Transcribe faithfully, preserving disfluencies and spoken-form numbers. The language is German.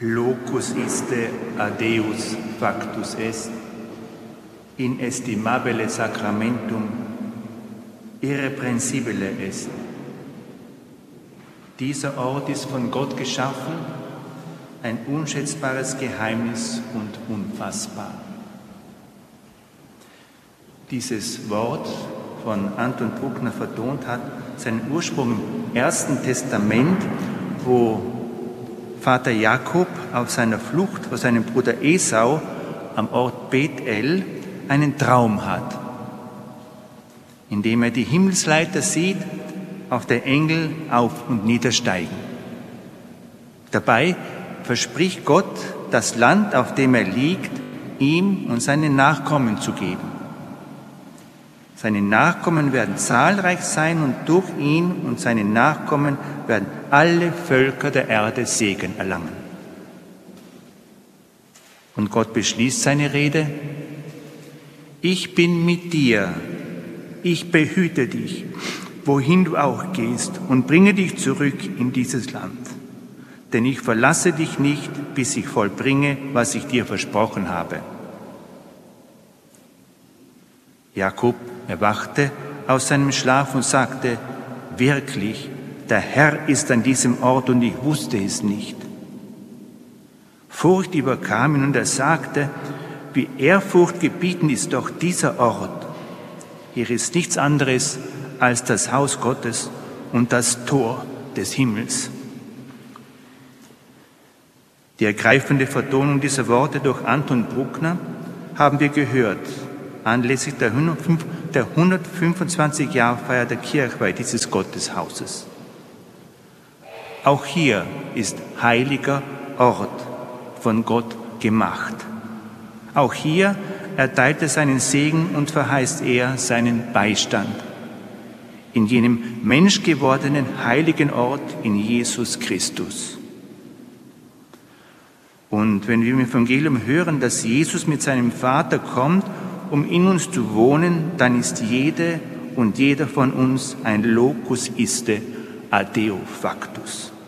Locus iste ad Deus factus est, inestimabile sacramentum, irreprensibile est. Dieser Ort ist von Gott geschaffen, ein unschätzbares Geheimnis und unfassbar. Dieses Wort von Anton Bruckner vertont hat seinen Ursprung im Ersten Testament, wo Vater Jakob auf seiner Flucht vor seinem Bruder Esau am Ort Bethel einen Traum hat, in dem er die Himmelsleiter sieht, auf der Engel auf- und niedersteigen. Dabei verspricht Gott, das Land, auf dem er liegt, ihm und seinen Nachkommen zu geben. Seine Nachkommen werden zahlreich sein und durch ihn und seine Nachkommen werden alle Völker der Erde Segen erlangen. Und Gott beschließt seine Rede: Ich bin mit dir, ich behüte dich, wohin du auch gehst, und bringe dich zurück in dieses Land. Denn ich verlasse dich nicht, bis ich vollbringe, was ich dir versprochen habe. Jakob erwachte aus seinem Schlaf und sagte: Wirklich, der Herr ist an diesem Ort und ich wusste es nicht. Furcht überkam ihn und er sagte: Wie ehrfurchtgebietend ist doch dieser Ort. Hier ist nichts anderes als das Haus Gottes und das Tor des Himmels. Die ergreifende Vertonung dieser Worte durch Anton Bruckner haben wir gehört, anlässlich der hundertfünfundzwanzig-Jahr-Feier der Kirchweihe dieses Gotteshauses. Auch hier ist heiliger Ort von Gott gemacht. Auch hier erteilt er seinen Segen und verheißt er seinen Beistand in jenem menschgewordenen heiligen Ort in Jesus Christus. Und wenn wir im Evangelium hören, dass Jesus mit seinem Vater kommt, um in uns zu wohnen, dann ist jede und jeder von uns ein Locus iste ad Deo factus.